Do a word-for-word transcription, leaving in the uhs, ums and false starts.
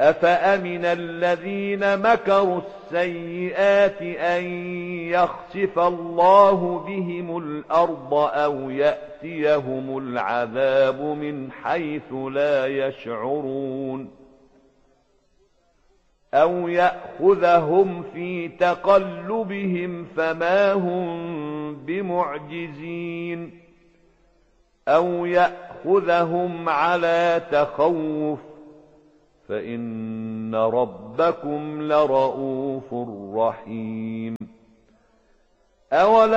أفأمن الذين مكروا السيئات أن يخسف الله بهم الأرض أو يأتيهم العذاب من حيث لا يشعرون أو يأخذهم في تقلبهم فما هم بمعجزين أو يأخذهم على تخوف فإن ربكم لرءوف رحيم. أولا